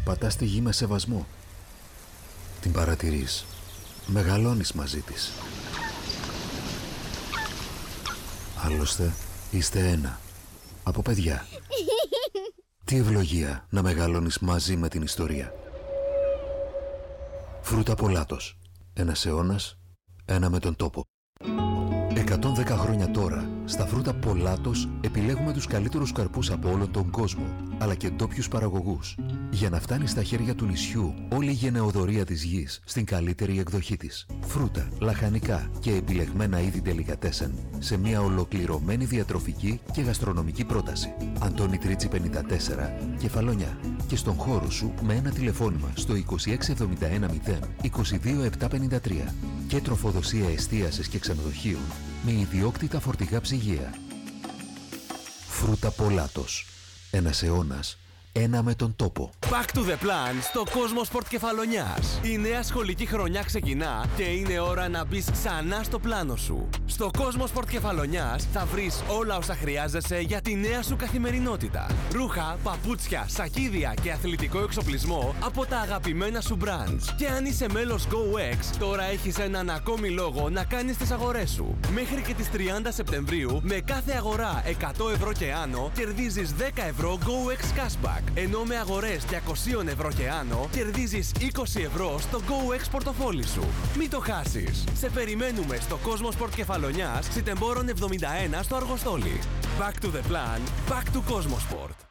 περπατάς στη γη με σεβασμό. Την παρατηρείς. Μεγαλώνεις μαζί της. Άλλωστε, είστε ένα. Από παιδιά. Τι ευλογία να μεγαλώνεις μαζί με την ιστορία. Φρούτα Πολάτος. Ένας αιώνας, ένα με τον τόπο. 110 χρόνια τώρα, στα Φρούτα Πολάτος επιλέγουμε τους καλύτερους καρπούς από όλον τον κόσμο, αλλά και ντόπιους παραγωγούς, για να φτάνει στα χέρια του νησιού όλη η γενεοδορία της γης στην καλύτερη εκδοχή της. Φρούτα, λαχανικά και επιλεγμένα είδη ντελικατέσεν σε μια ολοκληρωμένη διατροφική και γαστρονομική πρόταση. Αντώνη Τρίτσι 54, Κεφαλονιά. Και στον χώρο σου με ένα τηλεφώνημα στο 26710 22753. Και τροφοδοσία εστίασης και ξενοδοχείων με ιδιόκτητα φορτηγά ψυγεία. Φρούτα Πολάτος. Ένας αιώνας, ένα με τον τόπο. Back to the plan στο Cosmosport Κεφαλονιάς. Η νέα σχολική χρονιά ξεκινά και είναι ώρα να μπεις ξανά στο πλάνο σου. Στο Cosmosport Κεφαλονιάς θα βρεις όλα όσα χρειάζεσαι για τη νέα σου καθημερινότητα. Ρούχα, παπούτσια, σακίδια και αθλητικό εξοπλισμό από τα αγαπημένα σου brands. Και αν είσαι μέλος GoEx, τώρα έχεις έναν ακόμη λόγο να κάνεις τις αγορές σου. Μέχρι και τις 30 Σεπτεμβρίου, με κάθε αγορά 100 ευρώ και άνω, κερδίζεις 10 ευρώ GoEx Cashback. Ενώ με αγορές 200 ευρώ και άνω, κερδίζεις 20 ευρώ στο GoEx πορτοφόλι σου. Μην το χάσεις! Σε περιμένουμε στο Cosmosport Κεφαλονιάς, Σιτεμπόρων 71 στο Αργοστόλι. Back to the plan, back to Cosmosport.